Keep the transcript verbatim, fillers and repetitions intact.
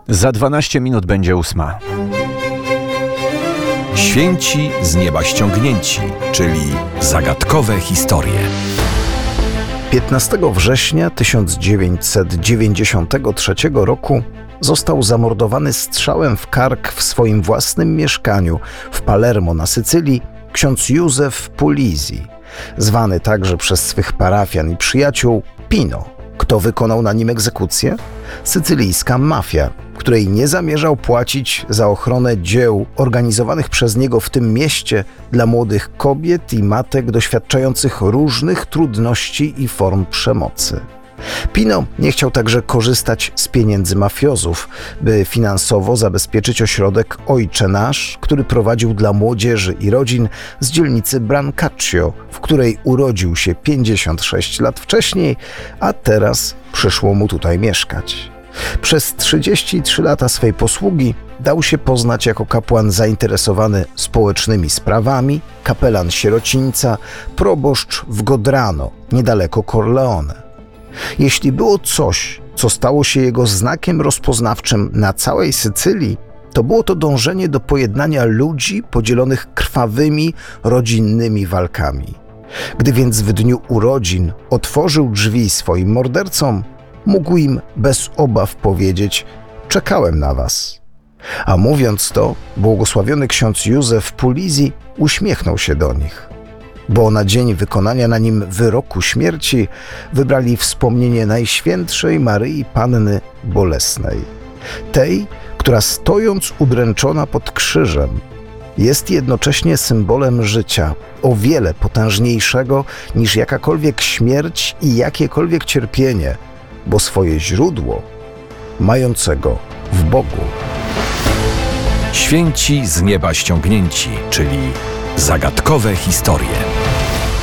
Za dwanaście minut będzie ósma. Święci z nieba ściągnięci, czyli zagadkowe historie. piętnastego września tysiąc dziewięćset dziewięćdziesiątego trzeciego roku został zamordowany strzałem w kark w swoim własnym mieszkaniu w Palermo na Sycylii ksiądz Józef Puglisi, zwany także przez swych parafian i przyjaciół Pino. Kto wykonał na nim egzekucję? Sycylijska mafia, której nie zamierzał płacić za ochronę dzieł organizowanych przez niego w tym mieście dla młodych kobiet i matek doświadczających różnych trudności i form przemocy. Pino nie chciał także korzystać z pieniędzy mafiozów, by finansowo zabezpieczyć ośrodek Ojcze Nasz, który prowadził dla młodzieży i rodzin z dzielnicy Brancaccio, w której urodził się pięćdziesiąt sześć lat wcześniej, a teraz przyszło mu tutaj mieszkać. Przez trzydzieści trzy lata swej posługi dał się poznać jako kapłan zainteresowany społecznymi sprawami, kapelan sierocińca, proboszcz w Godrano, niedaleko Corleone. Jeśli było coś, co stało się jego znakiem rozpoznawczym na całej Sycylii, to było to dążenie do pojednania ludzi podzielonych krwawymi, rodzinnymi walkami. Gdy więc w dniu urodzin otworzył drzwi swoim mordercom, mógł im bez obaw powiedzieć: czekałem na was. A mówiąc to, błogosławiony ksiądz Józef Puglisi uśmiechnął się do nich, bo na dzień wykonania na nim wyroku śmierci wybrali wspomnienie Najświętszej Maryi Panny Bolesnej, tej, która stojąc udręczona pod krzyżem, jest jednocześnie symbolem życia, o wiele potężniejszego niż jakakolwiek śmierć i jakiekolwiek cierpienie, bo swoje źródło mającego w Bogu. Święci z nieba ściągnięci, czyli zagadkowe historie.